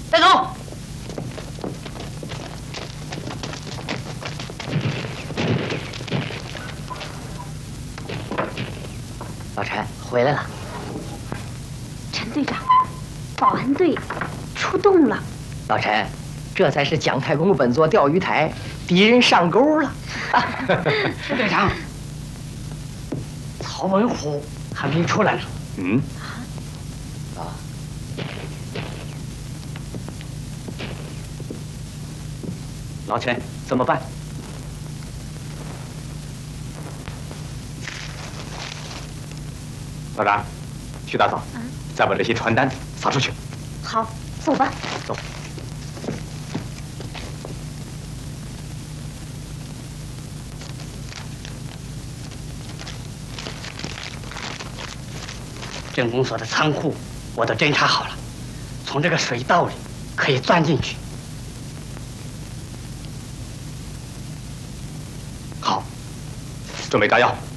带走。老陈回来了。 陈队长，保安队出动了。 老陈，这才是姜太公本座钓鱼台，敌人上钩了。 陈队长，曹文虎还没出来呢。 嗯。 啊。 老陈，怎么办？老张，徐大嫂，再把这些传单撒出去。 好，走吧。 走。 镇公所的仓库我都侦查好了，从这个水道里可以钻进去。 好，准备炸药。